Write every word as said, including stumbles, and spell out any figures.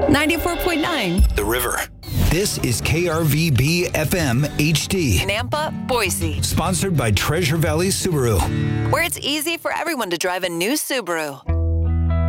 ninety-four point nine. The River. This is K R V B F M H D. Nampa, Boise. Sponsored by Treasure Valley Subaru. Where it's easy for everyone to drive a new Subaru.